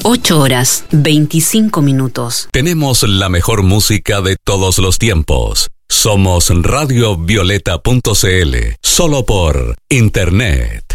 8 horas, 25 minutos. Tenemos la mejor música de todos los tiempos. Somos radiovioleta.cl, solo por Internet.